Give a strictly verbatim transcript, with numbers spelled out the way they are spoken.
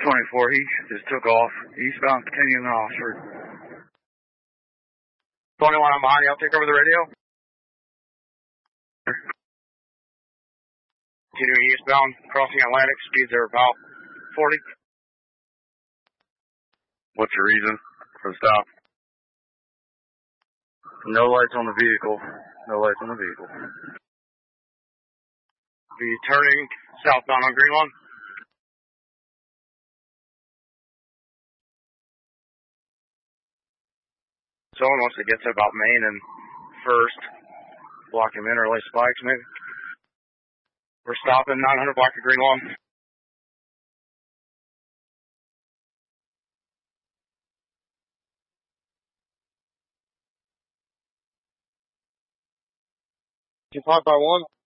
twenty-four, he just took off. Eastbound, continuing on Oxford. twenty-one, I'm behind you. I'll take over the radio. Continuing eastbound, crossing Atlantic, speeds are about forty. What's the reason for the stop? No lights on the vehicle. No lights on the vehicle. Be turning southbound on Green Lawn. Someone wants to get to about Main and First. Block him in or lay spikes maybe. We're stopping nine hundred block of Green Lawn. Two five by one.